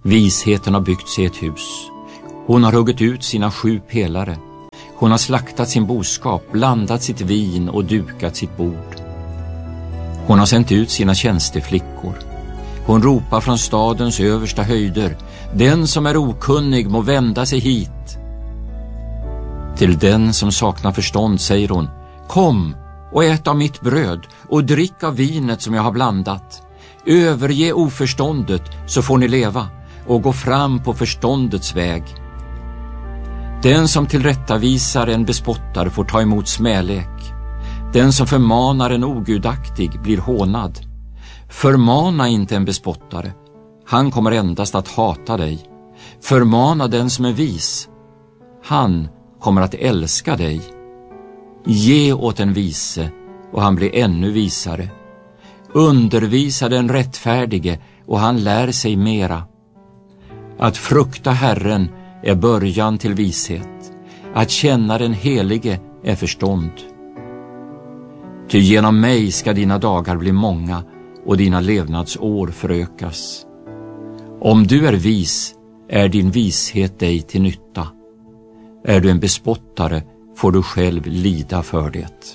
Visheten har byggt sig ett hus. Hon har huggit ut sina 7 pelare. Hon har slaktat sin boskap, blandat sitt vin och dukat sitt bord. Hon har sänt ut sina tjänsteflickor. Hon ropar från stadens översta höjder: den som är okunnig må vända sig hit. Till den som saknar förstånd säger hon: kom och ät av mitt bröd och drick av vinet som jag har blandat. Överge oförståndet så får ni leva och gå fram på förståndets väg. Den som tillrättavisar en bespottare får ta emot smälek. Den som förmanar en ogudaktig blir hånad. Förmana inte en bespottare, han kommer endast att hata dig. Förmana den som är vis, han kommer att älska dig. Ge åt en vise och han blir ännu visare. Undervisa den rättfärdige och han lär sig mera. Att frukta Herren är början till vishet. Att känna den helige är förstånd. Ty genom mig ska dina dagar bli många och dina levnadsår förökas. Om du är vis är din vishet dig till nytta. Är du en bespottare får du själv lida för det.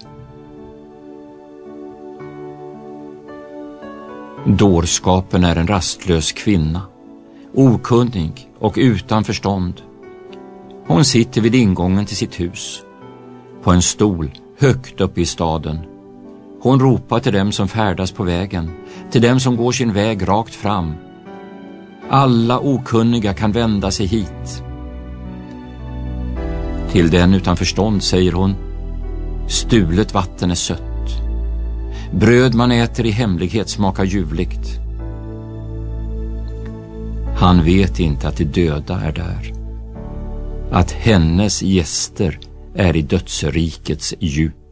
Dårskapen är en rastlös kvinna, okunnig och utan förstånd. Hon sitter vid ingången till sitt hus, på en stol högt upp i staden. Hon ropar till dem som färdas på vägen, till dem som går sin väg rakt fram. Alla okunniga kan vända sig hit. Till den utan förstånd säger hon: stulet vatten är sött. Bröd man äter i hemlighet smakar ljuvligt. Han vet inte att de döda är där, att hennes gäster är i dödsrikets djup.